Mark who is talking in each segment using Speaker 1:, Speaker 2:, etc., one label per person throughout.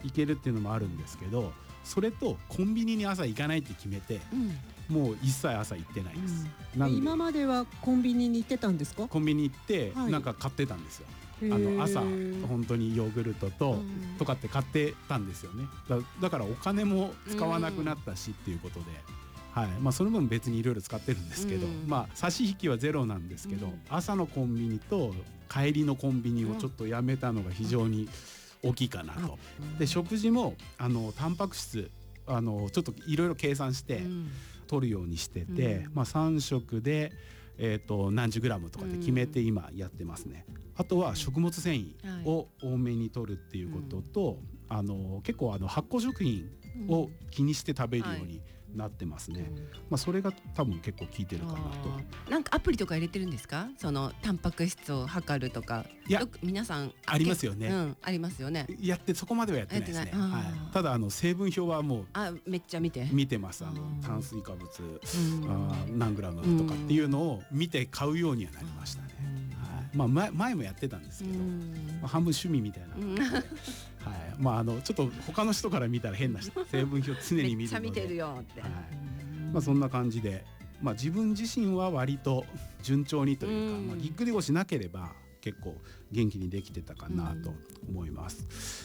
Speaker 1: 行けるっていうのもあるんですけど、それとコンビニに朝行かないって決めて、もう一切朝行ってないです、なんで
Speaker 2: 今まではコンビニに行ってたんですか？
Speaker 1: コンビニ行って
Speaker 2: はい
Speaker 1: なんか買ってたんですよ、
Speaker 2: へ
Speaker 1: 朝
Speaker 2: ー
Speaker 1: 本当にヨーグルトとかって買ってたんですよね。だからお金も使わなくなったしっていうことで、その分別にいろいろ使ってるんですけど、差し引きはゼロなんですけど、朝のコンビニと帰りのコンビニをちょっとやめたのが非常に大きいかなと。で食事もタンパク質ちょっといろいろ計算して取るようにしてて、3食で何十グラムとかで決めて今やってますね。あとは食物繊維を多めに取るっていうことと、結構発酵食品を気にして食べるようになってますね。それが多分結構効いてるかなと。
Speaker 3: なんかアプリとか入れてるんですか？そのタンパク質を測るとか。
Speaker 1: いや、
Speaker 3: 皆さん
Speaker 1: ありますよね。
Speaker 3: ありますよね。
Speaker 1: そこまではやってないですね。ただ成分表はもう
Speaker 3: めっちゃ見てます。
Speaker 1: 炭水化物何グラムとかっていうのを見て買うようにはなりましたね。前もやってたんですけど、半分趣味みたいなので、ちょっと他の人から見たら変な成分表常に見るので、めっちゃ見てるよって、そんな感じで、自分自身は割と順調にというか、ぎっくり腰なければ結構元気にできてたかなと思います。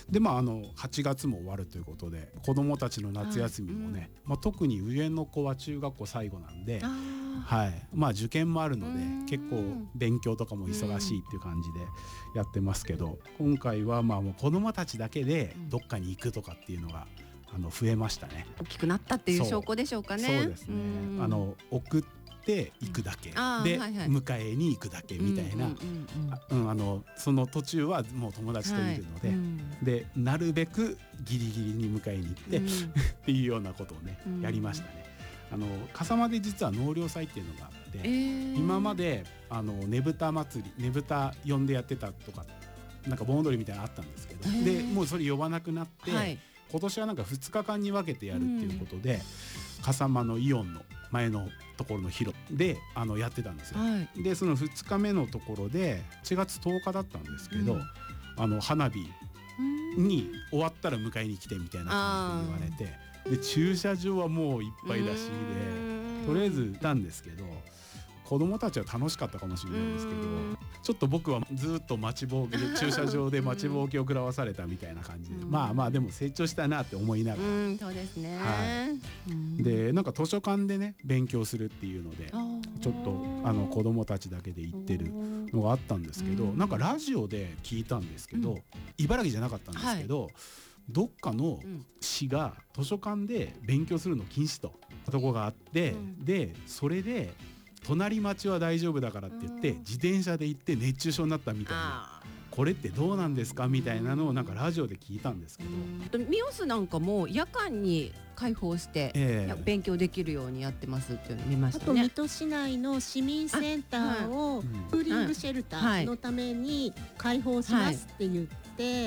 Speaker 1: で8月も終わるということで、子どもたちの夏休みもね、特に上の子は中学校最後なんで、受験もあるので結構勉強とかも忙しいっていう感じでやってますけど、今回はもう子どもたちだけでどっかに行くとかっていうのが増えましたね。
Speaker 3: 大きくなったっていう証拠でしょうかね。
Speaker 1: そうですね。送って行くだけで、迎えに行くだけみたいな、その途中はもう友達といるので、なるべくギリギリに迎えに行ってっていうようなことをねやりましたね。笠間で実は納涼祭っていうのがあって、今までねぶた祭り、ねぶた呼んでやってたとか、なんか盆踊りみたいなのあったんですけど、でもうそれ呼ばなくなって、今年はなんか2日間に分けてやるっていうことで、笠間のイオンの前のところの広でやってたんですよ。でその2日目のところで4月10日だったんですけど、花火に終わったら迎えに来てみたいな感じで言われて、で駐車場はもういっぱいだしで、とりあえずいたんですけど、子供たちは楽しかったかもしれないんですけど、ちょっと僕はずっと待ちぼうけで駐車場で待ちぼうけを食らわされたみたいな感じで、でも成長したなって思いながら、
Speaker 3: そうですね。
Speaker 1: でなんか図書館でね勉強するっていうので、ちょっと子供たちだけで行ってるのがあったんですけど、なんかラジオで聞いたんですけど、茨城じゃなかったんですけど、どっかの市が図書館で勉強するの禁止ととこがあって、でそれで隣町は大丈夫だからって言って自転車で行って熱中症になったみたいな、これってどうなんですかみたいなのをなんかラジオで聞いたんですけど、
Speaker 3: ミオスなんかも夜間に開放して勉強できるようにやってますっていうのを見ましたね。
Speaker 2: あと水戸市内の市民センターをクーリングシェルターのために開放しますって言って、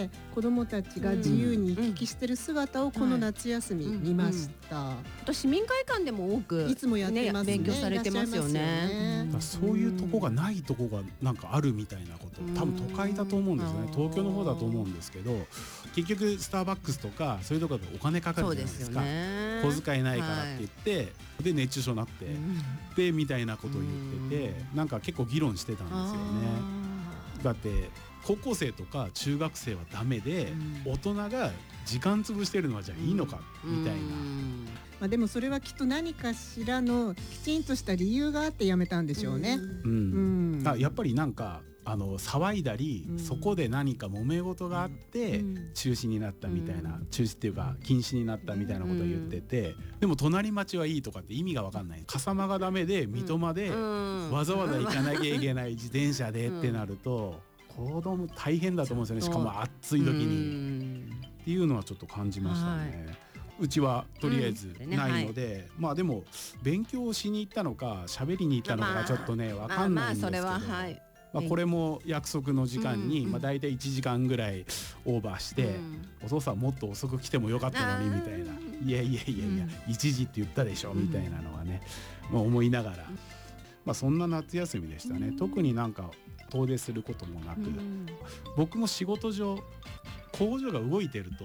Speaker 2: 子どもたちが自由に行き来してる姿をこの夏休み見ました。
Speaker 3: あと市民会館でも多く
Speaker 2: いつもやってますね、
Speaker 3: 勉強されてますよね。
Speaker 1: そういうとこがないとこがなんかあるみたいなこと、多分都会だと思うんですよね。東京の方だと思うんですけど、結局スターバックスとかそういうところでお金かかるじゃないですか。小遣いないからって言って、で熱中症になって、でみたいなことを言ってて、なんか結構議論してたんですよね。だって高校生とか中学生はダメで、大人が時間潰してるのはじゃあいいのかみたいな。
Speaker 2: でもそれはきっと何かしらのきちんとした理由があってやめたんでしょうね。
Speaker 1: やっぱりなんか騒いだり、そこで何か揉め事があって中止になったみたいな、中止っていうか禁止になったみたいなことを言ってて、でも隣町はいいとかって意味が分かんない。笠間がダメで水戸までわざわざ行かなきゃいけない自転車でってなると、子供大変だと思うんですよね。しかも暑い時にっていうのはちょっと感じましたね。うちはとりあえずないので、でも勉強しに行ったのか喋りに行ったのかちょっとね分かんないんですけど、これも約束の時間にだいたい1時間ぐらいオーバーして、お父さんもっと遅く来てもよかったのにみたいな、いや1時って言ったでしょみたいなのはね、思いながら、そんな夏休みでしたね。特になんか遠出することもなく、僕も仕事上工場が動いてると